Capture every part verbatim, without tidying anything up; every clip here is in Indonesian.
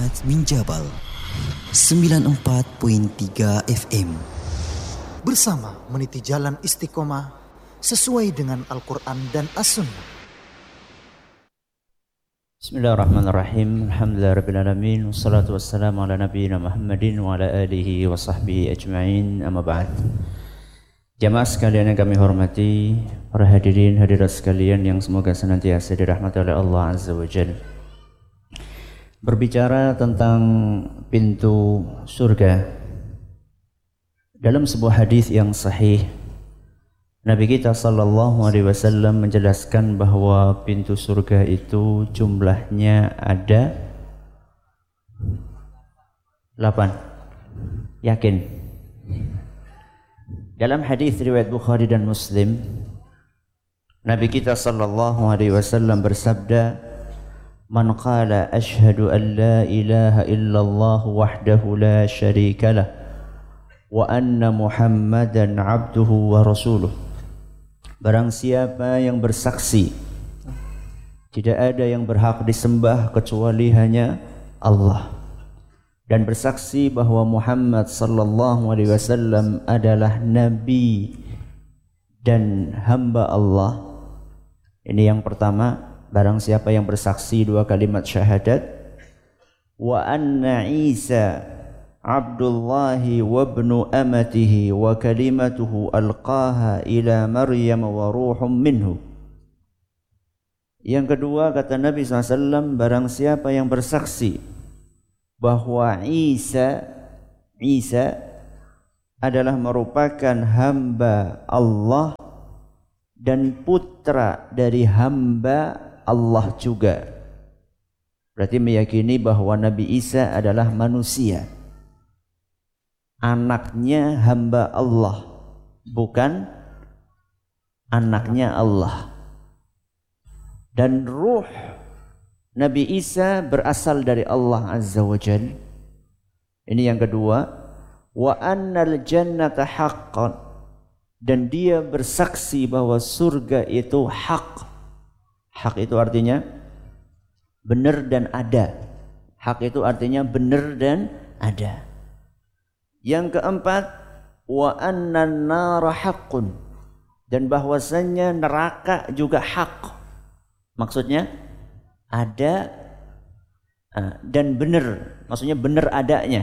Muhammad bin Jabal, sembilan puluh empat koma tiga F M. Bersama meniti jalan istiqomah sesuai dengan Al-Quran dan As-Sunnah. Bismillahirrahmanirrahim. Alhamdulillahirrabbilalamin. Wassalatu wassalamu ala nabiyyina Muhammadin wa ala alihi wa sahbihi ajma'in. Amma ba'd. Jamaah sekalian yang kami hormati, para hadirin hadirat sekalian yang semoga senantiasa dirahmati oleh Allah Azza wa Jalla. Berbicara tentang pintu surga, dalam sebuah hadis yang sahih, Nabi kita sallallahu alaihi wasallam menjelaskan bahwa pintu surga itu jumlahnya ada delapan. Yakin? Dalam hadis riwayat Bukhari dan Muslim, Nabi kita sallallahu alaihi wasallam bersabda, "Man qala asyhadu an la ilaha illallah wahdahu la syarika lah wa anna Muhammadan abduhu wa rasuluh." Barang siapa yang bersaksi tidak ada yang berhak disembah kecuali hanya Allah, dan bersaksi bahwa Muhammad sallallahu alaihi wasallam adalah nabi dan hamba Allah. Ini yang pertama, barang siapa yang bersaksi dua kalimat syahadat, wa anna Isa Abdullahi wa ibnu amatihi wa kalimatuhu alqaha ila Maryam wa ruhum minhu. Yang kedua, kata Nabi shallallahu alaihi wasallam, barang siapa yang bersaksi bahwa Isa Isa adalah merupakan hamba Allah dan putra dari hamba Allah juga. Berarti meyakini bahwa Nabi Isa adalah manusia, anaknya hamba Allah, bukan anaknya Allah. Dan ruh Nabi Isa berasal dari Allah Azza wa Jalla. Ini yang kedua. Wa annal jannata haqqan, dan dia bersaksi bahwa surga itu hak. Hak itu artinya benar dan ada. Hak itu artinya benar dan ada. Yang keempat, wa annan nara haqqun, dan bahwasannya neraka juga hak. Maksudnya ada dan benar, maksudnya benar adanya.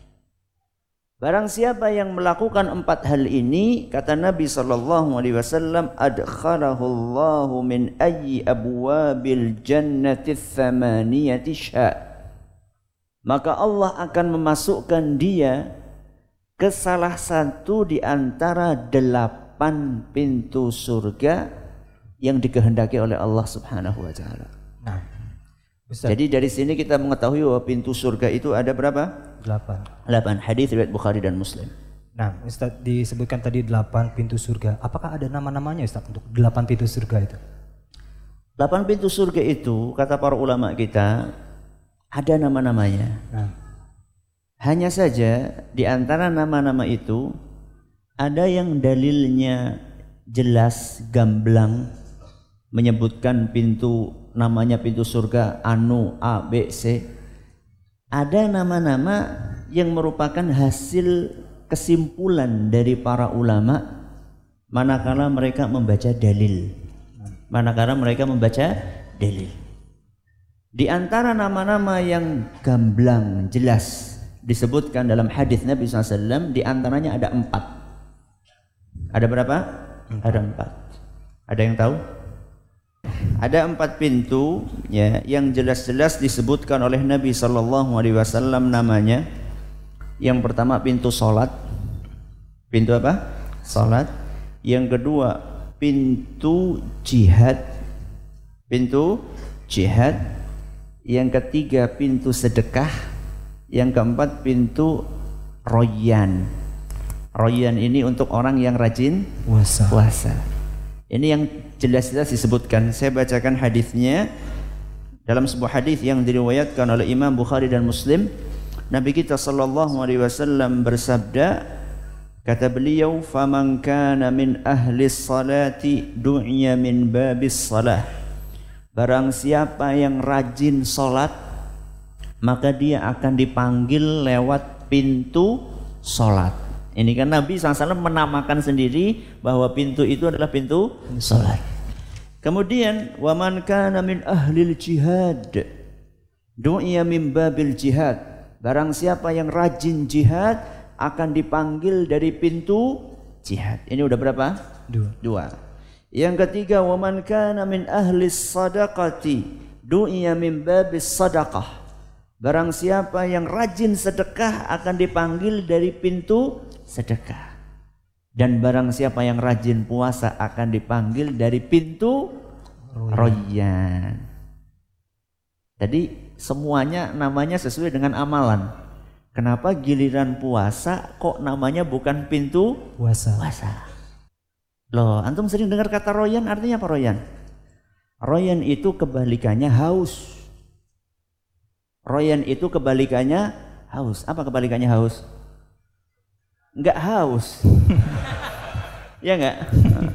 Barang siapa yang melakukan empat hal ini, kata Nabi sallallahu alaihi wasallam, adkhalahu Allahu min ayyi abwabil jannati tsamaniyati sya', maka Allah akan memasukkan dia ke salah satu di antara delapan pintu surga yang dikehendaki oleh Allah Subhanahu wa taala. Nah, Ustaz. Jadi dari sini kita mengetahui bahwa pintu surga itu ada berapa? Delapan. Delapan. Hadis riwayat Bukhari dan Muslim. Nah, Ustaz, disebutkan tadi delapan pintu surga. Apakah ada nama-namanya, Ustaz, untuk delapan pintu surga itu? Delapan pintu surga itu, kata para ulama kita, ada nama-namanya. Nah. Hanya saja di antara nama-nama itu ada yang dalilnya jelas, gamblang, menyebutkan pintu, namanya pintu surga anu A, B, C. Ada nama-nama yang merupakan hasil kesimpulan dari para ulama manakala mereka membaca dalil. Manakala mereka membaca dalil. Di antara nama-nama yang gamblang, jelas disebutkan dalam hadis Nabi shallallahu alaihi wasallam, di antaranya ada empat. Ada berapa? Empat. Ada empat. Ada yang tahu? Ada empat pintu ya, yang jelas-jelas disebutkan oleh Nabi sallallahu alaihi wasallam namanya. Yang pertama pintu salat. Pintu apa? Salat. Yang kedua pintu jihad. Pintu jihad. Yang ketiga pintu sedekah. Yang keempat pintu royan. Royan ini untuk orang yang rajin puasa. puasa. Ini yang jelas-jelas disebutkan. Saya bacakan hadisnya. Dalam sebuah hadis yang diriwayatkan oleh Imam Bukhari dan Muslim, Nabi kita sallallahu alaihi wasallam bersabda, kata beliau, "Faman kana min ahli salati du'iya min babis salah." Barang siapa yang rajin salat, maka dia akan dipanggil lewat pintu sholat. Ini kan Nabi shallallahu alaihi wasallam menamakan sendiri bahwa pintu itu adalah pintu sholat. Kemudian waman kana min ahlil jihad du'iya min babil jihad. Barang siapa yang rajin jihad akan dipanggil dari pintu jihad. Ini udah berapa? Dua. Dua. Yang ketiga waman kana min ahlis sadaqati du'iya min babis sadaqah. Barang siapa yang rajin sedekah akan dipanggil dari pintu sedekah. Dan barang siapa yang rajin puasa akan dipanggil dari pintu royan. Jadi semuanya namanya sesuai dengan amalan. Kenapa giliran puasa kok namanya bukan pintu puasa? Puasa. Loh, antum sering dengar kata royan, artinya apa royan? Royan itu kebalikannya haus. Royan itu kebalikannya haus. Apa kebalikannya haus? Enggak haus. Ya enggak?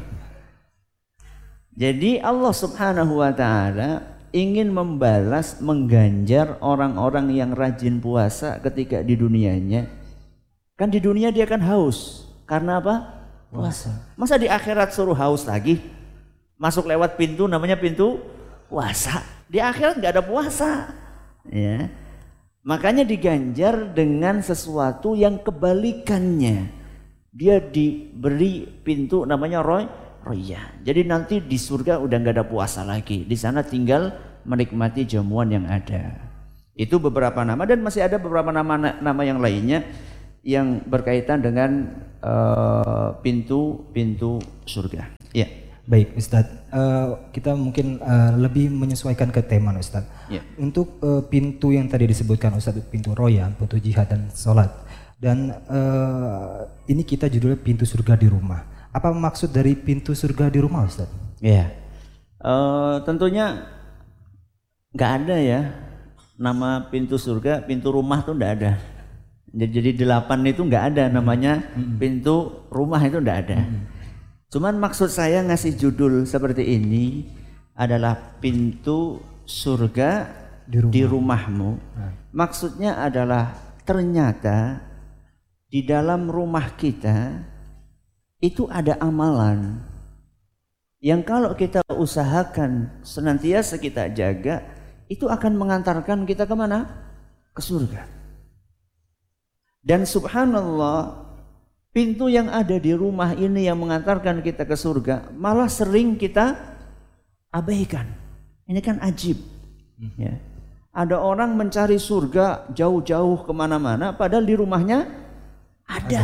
Jadi Allah Subhanahu wa taala ingin membalas, mengganjar orang-orang yang rajin puasa ketika di dunianya. Kan di dunia dia kan haus. Karena apa? Puasa. Masa di akhirat suruh haus lagi? Masuk lewat pintu namanya pintu puasa. Di akhirat enggak ada puasa. Ya, makanya diganjar dengan sesuatu yang kebalikannya. Dia diberi pintu namanya roy, roya. Jadi nanti di surga udah nggak ada puasa lagi. Di sana tinggal menikmati jamuan yang ada. Itu beberapa nama dan masih ada beberapa nama nama yang lainnya yang berkaitan dengan pintu-pintu uh, surga. Ya. Baik Ustadz, uh, kita mungkin uh, lebih menyesuaikan ke tema Ustadz. Yeah. Untuk uh, pintu yang tadi disebutkan Ustadz, pintu royan, pintu jihad dan sholat. Dan uh, ini kita judulnya pintu surga di rumah. Apa maksud dari pintu surga di rumah Ustadz? Ya, yeah. uh, tentunya nggak ada ya nama pintu surga, pintu rumah tuh nggak ada. Jadi, jadi delapan itu nggak ada namanya mm-hmm. pintu rumah itu nggak ada. Mm-hmm. Cuman maksud saya ngasih judul seperti ini adalah pintu surga di, rumah. di rumahmu. Nah. Maksudnya adalah ternyata di dalam rumah kita itu ada amalan yang kalau kita usahakan senantiasa kita jaga itu akan mengantarkan kita kemana? Ke surga. Dan subhanallah, pintu yang ada di rumah ini yang mengantarkan kita ke surga malah sering kita abaikan. Ini kan ajib. Hmm. Ya. Ada orang mencari surga jauh-jauh kemana-mana padahal di rumahnya ada. ada.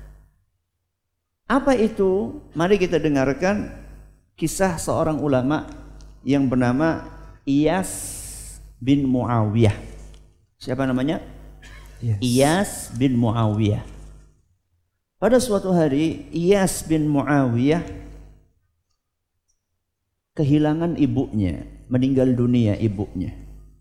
Apa itu? Mari kita dengarkan kisah seorang ulama yang bernama Iyas bin Muawiyah. Siapa namanya? Yes. Iyas bin Muawiyah. Pada suatu hari Iyas bin Muawiyah kehilangan ibunya, meninggal dunia ibunya.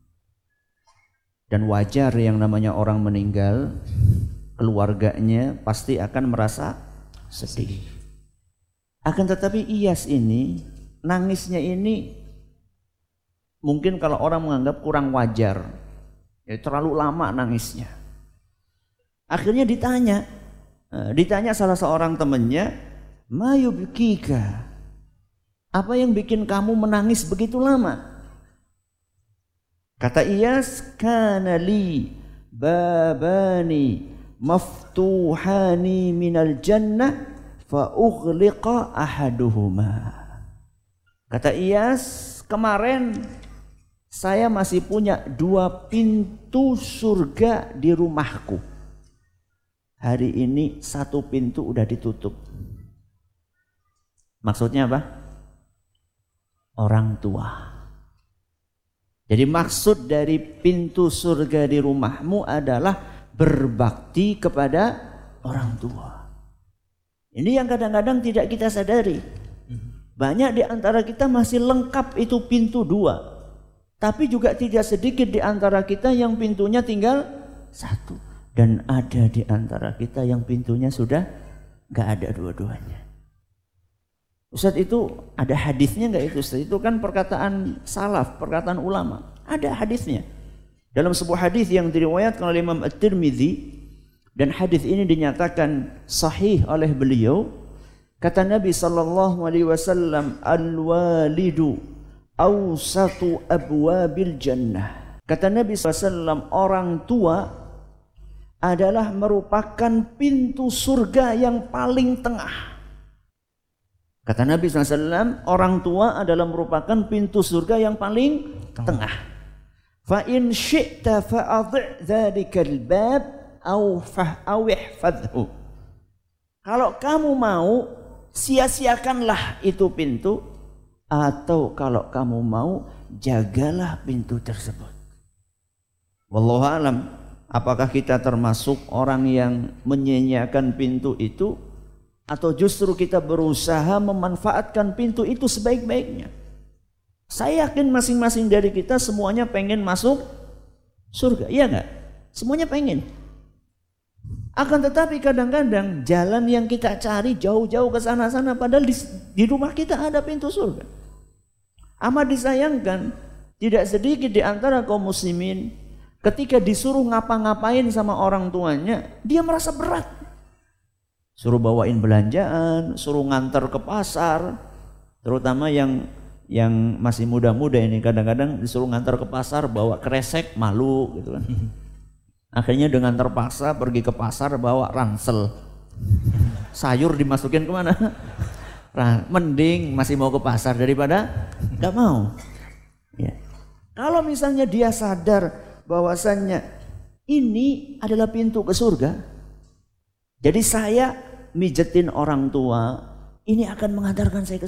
Dan wajar yang namanya orang meninggal, keluarganya pasti akan merasa sedih. Akan tetapi Iyas ini, nangisnya ini mungkin kalau orang menganggap kurang wajar, ya, terlalu lama nangisnya. Akhirnya ditanya, ditanya salah seorang temannya, "Ma yubkika?" Apa yang bikin kamu menangis begitu lama? Kata Iyas, "Kana li babani maftuhani minal jannah fa ughliqa ahaduhuma." Kata Iyas, kemarin saya masih punya dua pintu surga di rumahku. Hari ini satu pintu udah ditutup. Maksudnya apa? Orang tua. Jadi maksud dari pintu surga di rumahmu adalah berbakti kepada orang tua. Ini yang kadang-kadang tidak kita sadari. Banyak di antara kita masih lengkap itu pintu dua. Tapi juga tidak sedikit di antara kita yang pintunya tinggal satu. Dan ada di antara kita yang pintunya sudah gak ada dua-duanya. Ustaz, itu ada hadisnya gak itu Ustaz? Itu kan perkataan salaf, perkataan ulama. Ada hadisnya. Dalam sebuah hadis yang diriwayatkan oleh Imam At-Tirmidzi, dan hadis ini dinyatakan sahih oleh beliau, kata Nabi sallallahu alaihi wasallam, al-walidu awsatu abwabil jannah. Kata Nabi sallallahu alaihi wasallam, orang tua adalah merupakan pintu surga yang paling tengah. Kata Nabi sallallahu alaihi wasallam, orang tua adalah merupakan pintu surga yang paling tengah. tengah. Fa in syi'ta fa'adhi' dzalikal bab aw fah awihfadhu. Kalau kamu mau, sia-siakanlah itu pintu, atau kalau kamu mau, jagalah pintu tersebut. Wallahu alam, apakah kita termasuk orang yang menyia-nyiakan pintu itu, atau justru kita berusaha memanfaatkan pintu itu sebaik-baiknya? Saya yakin masing-masing dari kita semuanya pengen masuk surga, iya enggak? Semuanya pengen. Akan tetapi kadang-kadang jalan yang kita cari jauh-jauh ke sana-sana, padahal di, di rumah kita ada pintu surga. Amat disayangkan, tidak sedikit di antara kaum muslimin ketika disuruh ngapa-ngapain sama orang tuanya, dia merasa berat. Suruh bawain belanjaan, suruh nganter ke pasar, terutama yang yang masih muda-muda ini, kadang-kadang disuruh nganter ke pasar bawa kresek, malu gitu kan. Akhirnya dengan terpaksa pergi ke pasar bawa ransel, sayur dimasukin kemana? Mending masih mau ke pasar daripada gak mau. Ya. Kalau misalnya dia sadar bahwasannya ini adalah pintu ke surga, jadi saya mijetin orang tua, ini akan mengantarkan saya ke